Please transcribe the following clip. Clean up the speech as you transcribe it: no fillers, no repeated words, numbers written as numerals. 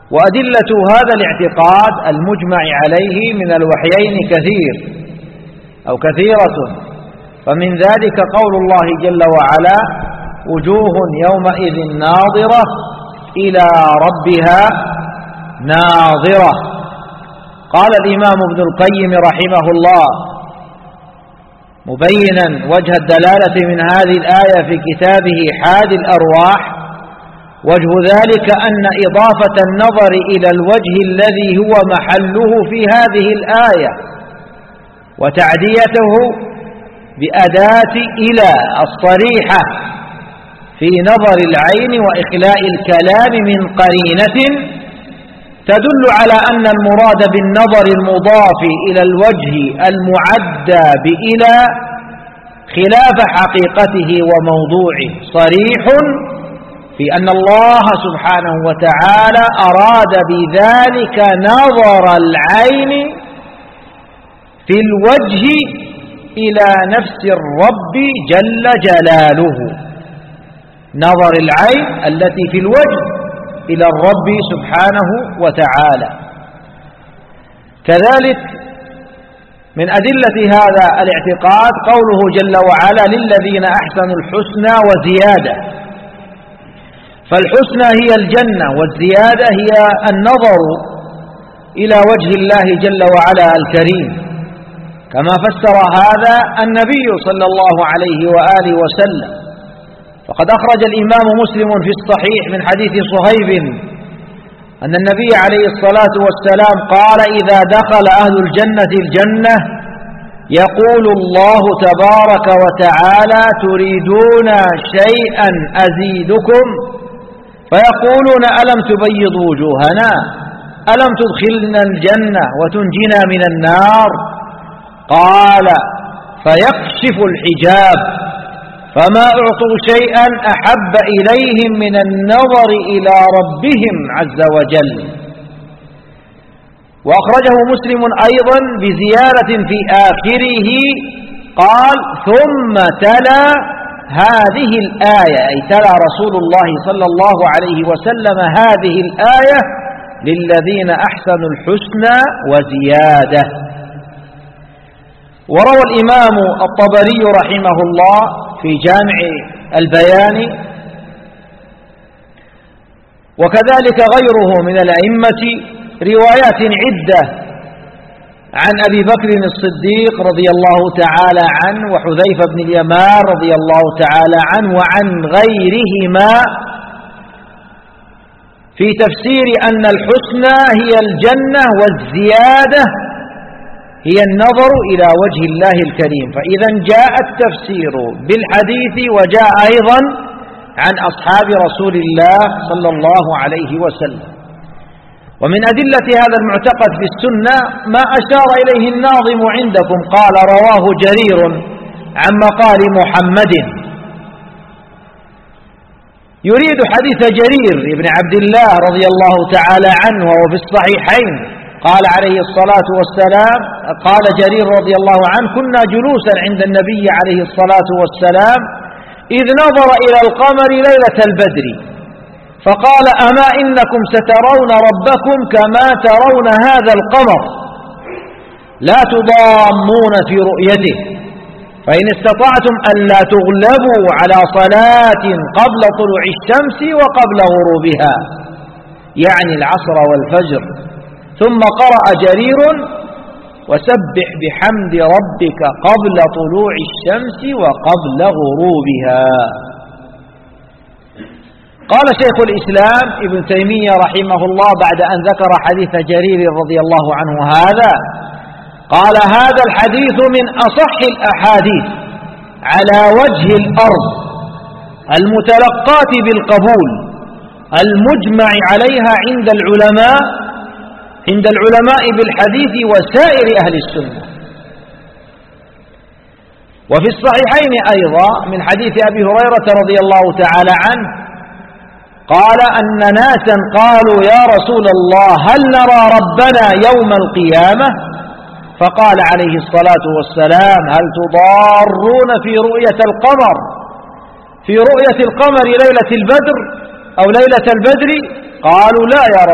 وأدلة هذا الاعتقاد المجمع عليه من الوحيين كثيرة، فمن ذلك قول الله جل وعلا: وجوه يومئذ ناظرة إلى ربها ناظرة. قال الإمام ابن القيم رحمه الله مبينا وجه الدلالة من هذه الآية في كتابه حادي الأرواح: وجه ذلك أن إضافة النظر إلى الوجه الذي هو محله في هذه الآية وتعديته بأداة إلى الصريحة في نظر العين وإخلاء الكلام من قرينة تدل على أن المراد بالنظر المضاف إلى الوجه المعدى بإلى خلاف حقيقته وموضوعه صريح في أن الله سبحانه وتعالى أراد بذلك نظر العين في الوجه إلى نفس الرب جل جلاله، نظر العين التي في الوجه إلى الرب سبحانه وتعالى. كذلك من أدلة هذا الاعتقاد قوله جل وعلا: للذين أحسنوا الحسنى وزيادة. فالحسنى هي الجنة، والزيادة هي النظر إلى وجه الله جل وعلا الكريم، كما فسر هذا النبي صلى الله عليه وآله وسلم. فقد أخرج الإمام مسلم في الصحيح من حديث صهيب أن النبي عليه الصلاة والسلام قال: إذا دخل أهل الجنة الجنة يقول الله تبارك وتعالى: تريدون شيئا أزيدكم؟ فيقولون: ألم تبيض وجوهنا؟ ألم تدخلنا الجنة وتنجنا من النار؟ قال: فيكشف الحجاب، فما أعطوا شيئا أحب إليهم من النظر إلى ربهم عز وجل. وأخرجه مسلم أيضا بزيارة في آخره قال: ثم تلا هذه الآية، أي تلا رسول الله صلى الله عليه وسلم هذه الآية: للذين أحسنوا الحسنى وزيادة. وروى الإمام الطبري رحمه الله في جامع البيان وكذلك غيره من الأئمة روايات عدة عن أبي بكر الصديق رضي الله تعالى عنه وحذيفة بن اليمان رضي الله تعالى عنه وعن غيرهما في تفسير أن الحسنى هي الجنة والزيادة هي النظر إلى وجه الله الكريم. فإذا جاء التفسير بالحديث وجاء أيضا عن أصحاب رسول الله صلى الله عليه وسلم. ومن أدلة هذا المعتقد في السنة ما أشار إليه الناظم عندكم، قال: رواه جرير عن مقال محمد، يريد حديث جرير بن عبد الله رضي الله تعالى عنه وفي الصحيحين. قال عليه الصلاة والسلام، قال جرير رضي الله عنه: كنا جلوسا عند النبي عليه الصلاة والسلام إذ نظر إلى القمر ليلة البدر فقال: أما إنكم سترون ربكم كما ترون هذا القمر لا تضامون في رؤيته، فإن استطعتم ألا تغلبوا على صلاة قبل طلوع الشمس وقبل غروبها، يعني العصر والفجر. ثم قرأ جرير: وسبح بحمد ربك قبل طلوع الشمس وقبل غروبها. قال شيخ الإسلام ابن تيمية رحمه الله بعد أن ذكر حديث جرير رضي الله عنه هذا، قال: هذا الحديث من أصح الأحاديث على وجه الأرض المتلقاة بالقبول المجمع عليها عند العلماء بالحديث وسائر أهل السنة. وفي الصحيحين أيضا من حديث أبي هريرة رضي الله تعالى عنه قال أن ناسا قالوا: يا رسول الله هل نرى ربنا يوم القيامة؟ فقال عليه الصلاة والسلام: هل تضارون في رؤية القمر ليلة البدر أو ليلة البدر؟ قالوا: لا يا رسول